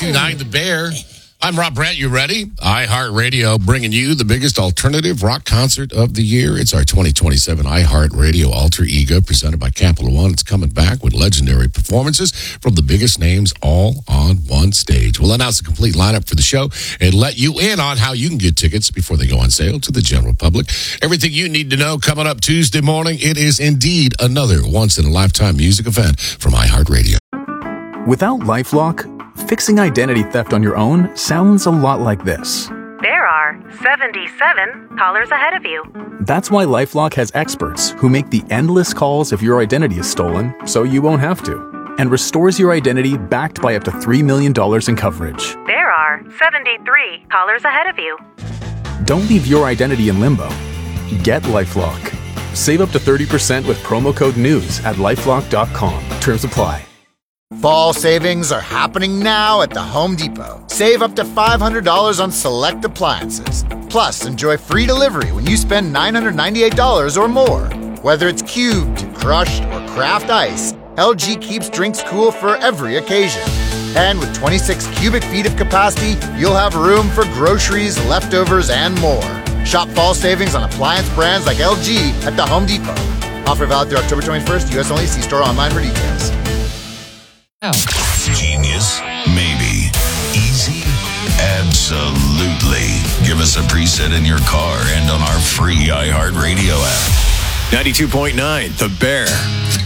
92.9 The Bear. I'm Rob Brandt. You ready? iHeartRadio bringing you the biggest alternative rock concert of the year. It's our 2027 iHeartRadio Alter Ego presented by Capital One. It's coming back with legendary performances from the biggest names all on one stage. We'll announce the complete lineup for the show and let you in on how you can get tickets before they go on sale to the general public. Everything you need to know coming up Tuesday morning. It is indeed another once-in-a-lifetime music event from iHeartRadio. Without LifeLock, fixing identity theft on your own sounds a lot like this. There are 77 callers ahead of you. That's why LifeLock has experts who make the endless calls if your identity is stolen, so you won't have to, and restores your identity backed by up to $3 million in coverage. There are 73 callers ahead of you. Don't leave your identity in limbo. Get LifeLock. Save up to 30% with promo code NEWS at LifeLock.com. Terms apply. Fall savings are happening now at the Home Depot. Save up to $500 on select appliances. Plus, enjoy free delivery when you spend $998 or more. Whether it's cubed, crushed, or craft ice, LG keeps drinks cool for every occasion. And with 26 cubic feet of capacity, you'll have room for groceries, leftovers, and more. Shop fall savings on appliance brands like LG at the Home Depot. Offer valid through October 21st, U.S. only. See store online for details. Genius? Maybe. Easy? Absolutely. Give us a preset in your car and on our free iHeartRadio app. 92.9 The Bear.